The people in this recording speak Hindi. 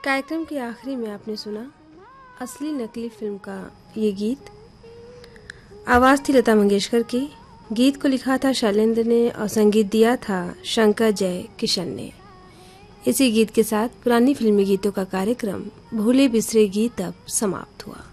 कार्यक्रम के आखिरी में आपने सुना असली नकली फिल्म का ये गीत। आवाज़ थी लता मंगेशकर की। गीत को लिखा था शैलेंद्र ने और संगीत दिया था शंकर जय किशन ने। इसी गीत के साथ पुरानी फिल्मी गीतों का कार्यक्रम भूले बिसरे गीत अब समाप्त हुआ।